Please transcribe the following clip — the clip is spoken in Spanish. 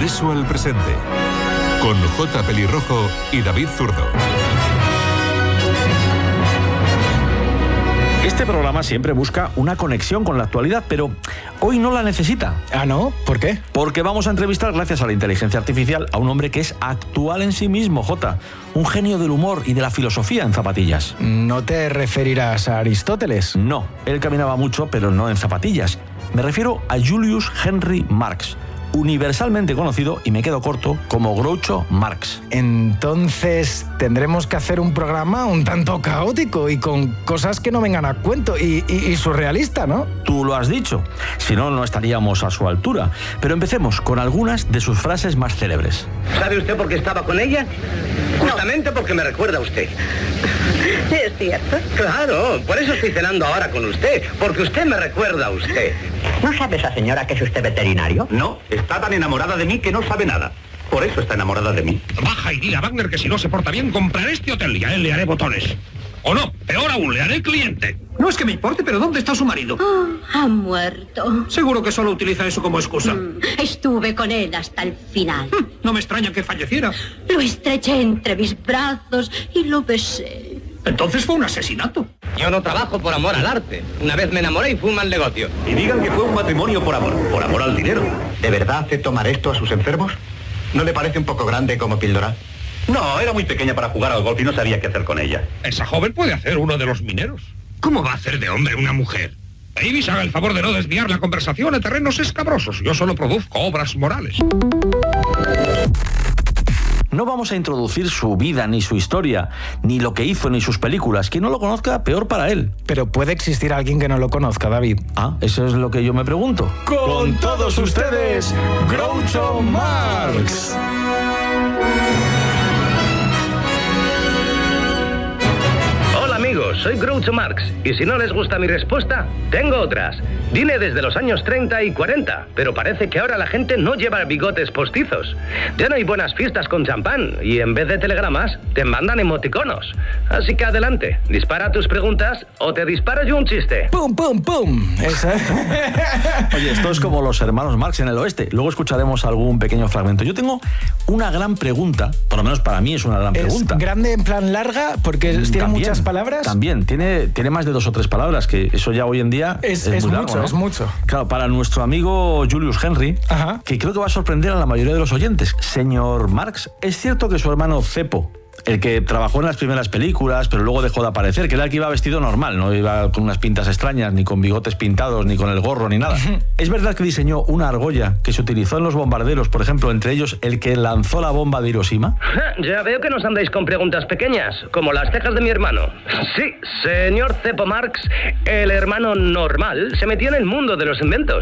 Regreso al presente. Con J. Pelirrojo y David Zurdo. Este programa siempre busca una conexión con la actualidad, pero hoy no la necesita. ¿Ah, no? ¿Por qué? Porque vamos a entrevistar, gracias a la inteligencia artificial, a un hombre que es actual en sí mismo, Jota. Un genio del humor y de la filosofía en zapatillas. ¿No te referirás a Aristóteles? No, él caminaba mucho, pero no en zapatillas. Me refiero a Julius Henry Marx, universalmente conocido, y me quedo corto, como Groucho Marx. Entonces tendremos que hacer un programa un tanto caótico y con cosas que no vengan a cuento y surrealista, ¿no? Tú lo has dicho, si no, no estaríamos a su altura. Pero empecemos con algunas de sus frases más célebres. ¿Sabe usted por qué estaba con ella? Justamente porque me recuerda a usted. ¿Es cierto? Claro, por eso estoy cenando ahora con usted, porque usted me recuerda a usted. ¿No sabe esa señora que es usted veterinario? No, está tan enamorada de mí que no sabe nada. Por eso está enamorada de mí. Baja y dile a Wagner que si no se porta bien, compraré este hotel y a él le haré botones. O no, peor aún, le haré cliente. No es que me importe, pero ¿dónde está su marido? Oh, ha muerto. Seguro que solo utiliza eso como excusa. Estuve con él hasta el final. No me extraña que falleciera. Lo estreché entre mis brazos y lo besé. Entonces fue un asesinato. Yo no trabajo por amor al arte. Una vez me enamoré y fue un mal negocio. Y digan que fue un matrimonio por amor al dinero. ¿De verdad hace tomar esto a sus enfermos? ¿No le parece un poco grande como píldora? No, era muy pequeña para jugar al golf y no sabía qué hacer con ella. Esa joven puede hacer uno de los mineros. ¿Cómo va a hacer de hombre una mujer? Davis, haga el favor de no desviar la conversación a terrenos escabrosos. Yo solo produzco obras morales. No vamos a introducir su vida, ni su historia, ni lo que hizo, ni sus películas. Quien no lo conozca, peor para él. Pero puede existir alguien que no lo conozca, David. Ah, eso es lo que yo me pregunto. Con todos ustedes, Groucho Marx. Hola amigos, soy Groucho Marx. Y si no les gusta mi respuesta, tengo otras. Vine desde los años 30 y 40, pero parece que ahora la gente no lleva bigotes postizos. Ya no hay buenas fiestas con champán y en vez de telegramas, te mandan emoticonos. Así que adelante, dispara tus preguntas o te disparo yo un chiste. ¡Pum, pum, pum! Esa. Oye, esto es como los hermanos Marx en el oeste. Luego escucharemos algún pequeño fragmento. Yo tengo una gran pregunta, por lo menos para mí es una gran pregunta. ¿Es grande en plan larga? Porque tiene muchas palabras. También, tiene más de 2 o 3 palabras, que eso ya hoy en día es muy largo, mucho, ¿no? Es mucho. Claro, para nuestro amigo Julius Henry, que creo que va a sorprender a la mayoría de los oyentes. Señor Marx, ¿es cierto que su hermano Cepo, el que trabajó en las primeras películas, pero luego dejó de aparecer, que era el que iba vestido normal, no iba con unas pintas extrañas, ni con bigotes pintados, ni con el gorro, ni nada? ¿Es verdad que diseñó una argolla que se utilizó en los bombarderos, por ejemplo, entre ellos el que lanzó la bomba de Hiroshima? Ya veo que nos andáis con preguntas pequeñas, como las cejas de mi hermano. Sí, señor Cepo Marx, el hermano normal, se metió en el mundo de los inventos.